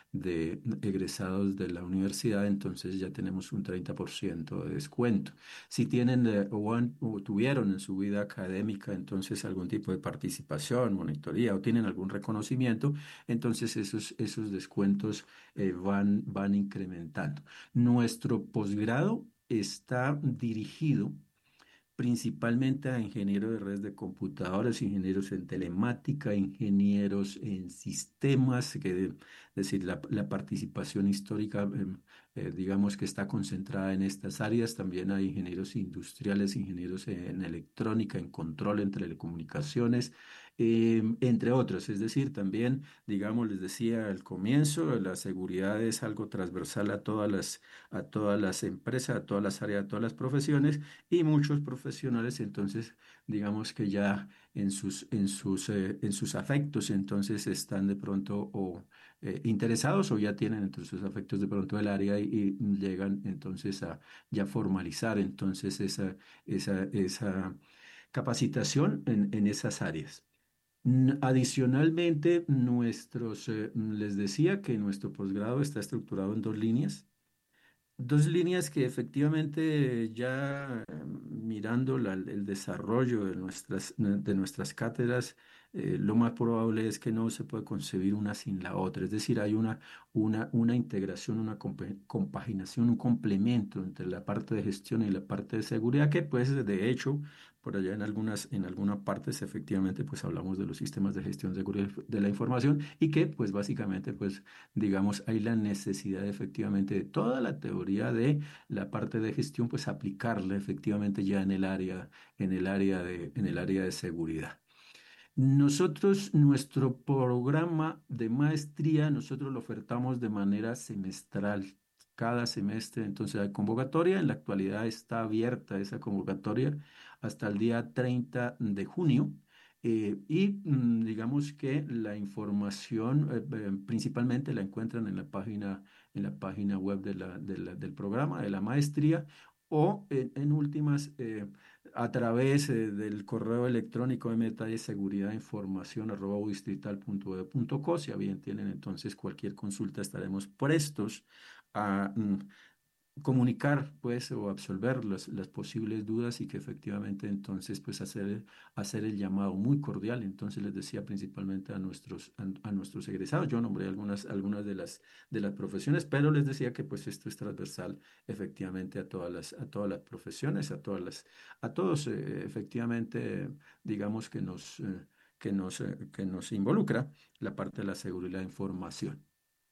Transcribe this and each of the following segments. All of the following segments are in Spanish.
de egresados de la universidad, entonces ya tenemos un 30% de descuento. Si tienen o tuvieron en su vida académica entonces algún tipo de participación, monitoría o tienen algún reconocimiento, entonces esos descuentos van incrementando. Nuestro posgrado está dirigido principalmente a ingenieros de redes de computadores, ingenieros en telemática, ingenieros en sistemas, es decir, la participación histórica, digamos que está concentrada en estas áreas. También hay ingenieros industriales, ingenieros en electrónica, en control, en telecomunicaciones, entre otros. Es decir, también, digamos, les decía al comienzo, la seguridad es algo transversal a todas las empresas, a todas las áreas, a todas las profesiones y muchos profesionales entonces digamos que ya en sus afectos entonces están de pronto o interesados o ya tienen entre sus afectos de pronto el área y llegan entonces a ya formalizar entonces esa capacitación en esas áreas. Adicionalmente, les decía que nuestro posgrado está estructurado en dos líneas. Dos líneas que efectivamente ya mirando el desarrollo de nuestras cátedras, lo más probable es que no se puede concebir una sin la otra. Es decir, hay una integración, una compaginación, un complemento entre la parte de gestión y la parte de seguridad que pues de hecho por allá en algunas partes efectivamente pues hablamos de los sistemas de gestión de seguridad de la información y que pues básicamente pues digamos, hay la necesidad efectivamente de toda la teoría de la parte de gestión, pues aplicarla efectivamente ya en el área de seguridad. Nosotros, nuestro programa de maestría, nosotros lo ofertamos de manera semestral. Cada semestre, entonces hay convocatoria. En la actualidad está abierta esa convocatoria hasta el día 30 de junio. Digamos que la información principalmente la encuentran en la página web del programa, de la maestría, o en últimas a través del correo electrónico de seguridad e información @udistrital.edu.co. Si a bien tienen entonces cualquier consulta, estaremos prestos a comunicar pues o absolver las posibles dudas y que efectivamente entonces pues hacer el llamado muy cordial. Entonces les decía principalmente a nuestros egresados. Yo nombré algunas de las profesiones, pero les decía que pues esto es transversal efectivamente a todas las profesiones, a todos efectivamente digamos que nos involucra la parte de la seguridad de la información.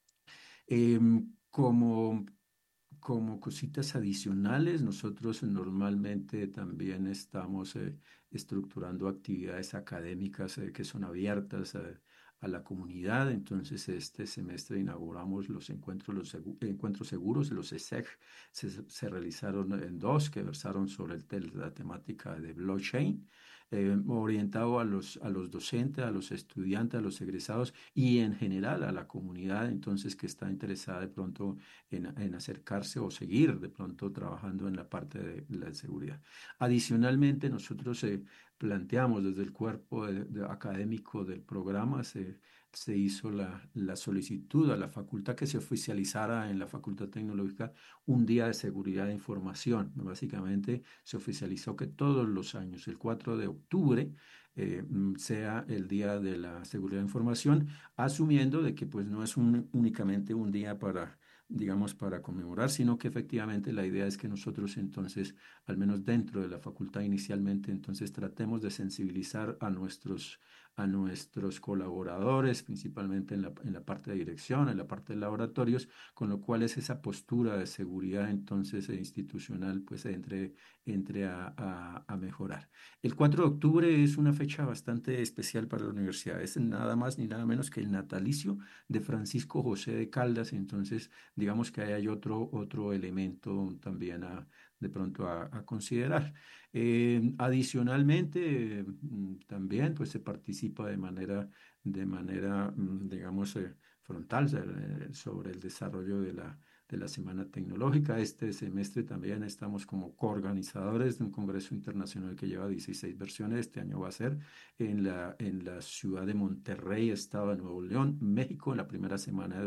Como como cositas adicionales, nosotros normalmente también estamos estructurando actividades académicas que son abiertas a la comunidad. Entonces, este semestre inauguramos encuentros seguros, los ESEG. Se realizaron en dos que versaron sobre la temática de blockchain, orientado a los docentes, a los estudiantes, a los egresados y en general a la comunidad, entonces, que está interesada de pronto en acercarse o seguir de pronto trabajando en la parte de la seguridad. Adicionalmente, nosotros planteamos desde el cuerpo académico del programa, se hizo la solicitud a la facultad que se oficializara en la Facultad Tecnológica un día de seguridad de información. Básicamente se oficializó que todos los años, el 4 de octubre, sea el día de la seguridad de información, asumiendo de que pues no es únicamente un día para digamos, para conmemorar, sino que efectivamente la idea es que nosotros entonces, al menos dentro de la facultad inicialmente, entonces tratemos de sensibilizar a nuestros colaboradores, principalmente en la parte de dirección, en la parte de laboratorios, con lo cual es esa postura de seguridad entonces institucional, pues entre a mejorar. El 4 de octubre es una fecha bastante especial para la universidad, es nada más ni nada menos que el natalicio de Francisco José de Caldas, entonces digamos que ahí hay otro elemento también de pronto a considerar. Adicionalmente, también pues se participa digamos, frontal sobre el desarrollo de la Semana Tecnológica. Este semestre también estamos como coorganizadores de un congreso internacional que lleva 16 versiones. Este año va a ser en la ciudad de Monterrey, Estado de Nuevo León, México, en la primera semana de